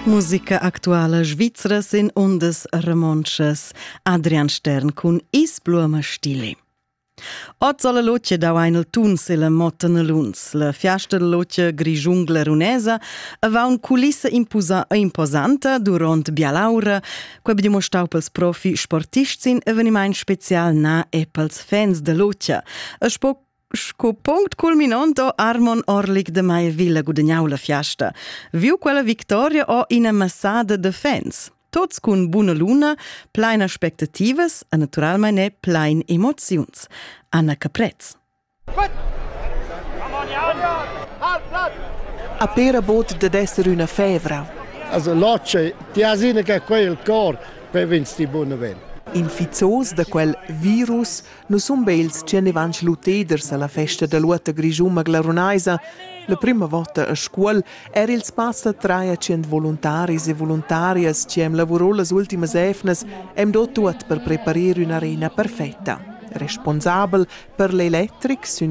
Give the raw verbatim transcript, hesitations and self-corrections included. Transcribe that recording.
Musica actuala svizzera sin ondas romanches. Adrian Stern cun Is Blume stili. Oggi la luce da un tun se la motta na luns. La fiasta de luce grigiungla runesa aveva un culissa imposa, imposanta durant Bialaura, que abbiamo stau pels profi sportisti in eveniment special na e pels fans de luce. A spo Sco punct culminante Armon Orlik de Maia Villa guadagnau la fiasta. Viu quella victoria o in amassada de fans. Tots cun buona luna, plein aspettatives e naturalmente plein emozions. Anna Caprez. A pera bot de esser una fevra. Also locce, ti asina che quel cor per vinci buona ven. Infizos da quel virus no sun bels ce ne van sluteders alla festa de luota grigiuma glarunaisa. La prima volta a scuol era il spassa traia cent voluntaris e voluntarias che hem lavoro las ultimas efnas hem do tuot per preparir un'arena perfetta. Responsabel per l'elettric sun